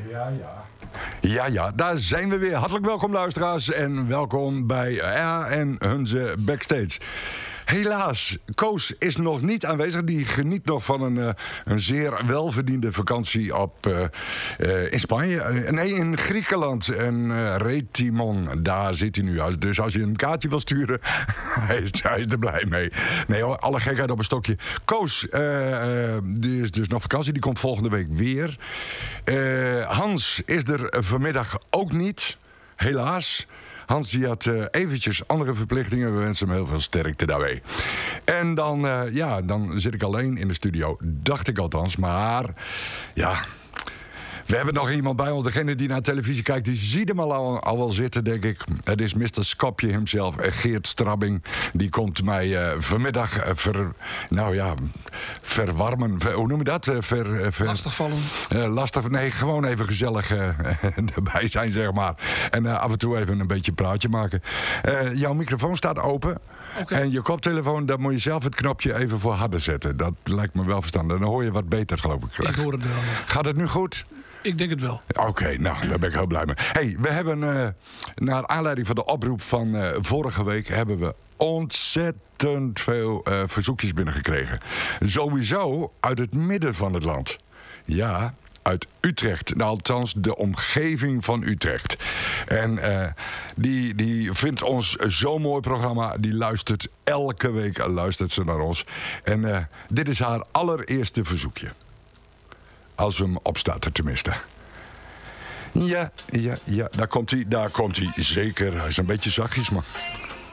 Ja, daar zijn we weer. Hartelijk welkom luisteraars en welkom bij en Hunze Backstage. Helaas, Koos is nog niet aanwezig. Die geniet nog van een zeer welverdiende vakantie in Spanje. Nee, in Griekenland. En Retimon, daar zit hij nu. Dus als je een kaartje wil sturen, hij is er blij mee. Nee hoor, alle gekheid op een stokje. Koos, die is dus nog vakantie. Die komt volgende week weer. Hans is er vanmiddag ook niet. Helaas. Hans die had eventjes andere verplichtingen. We wensen hem heel veel sterkte daarbij. En dan zit ik alleen in de studio. Dacht ik althans. Maar ja, we hebben nog iemand bij ons. Degene die naar televisie kijkt, die ziet hem al wel zitten, denk ik. Het is Mr. Skopje himself, Geert Strabbing. Die komt mij vanmiddag verwarmen. Hoe noem je dat? Lastigvallen? Nee, gewoon even gezellig erbij zijn, zeg maar. En af en toe even een beetje een praatje maken. Jouw microfoon staat open. Okay. En je koptelefoon, daar moet je zelf het knopje even voor harder zetten. Dat lijkt me wel verstandig. Dan hoor je wat beter, geloof ik. Ik hoor het wel. Gaat het nu goed? Ik denk het wel. Oké, nou, daar ben ik heel blij mee. Hey, we hebben, naar aanleiding van de oproep van vorige week, hebben we ontzettend veel verzoekjes binnengekregen. Sowieso uit het midden van het land. Ja, uit Utrecht. Nou, althans, de omgeving van Utrecht. En die vindt ons zo'n mooi programma. Die luistert elke week naar ons. En dit is haar allereerste verzoekje. Als hem opstaat er tenminste. Ja, daar komt hij zeker. Hij is een beetje zachtjes, maar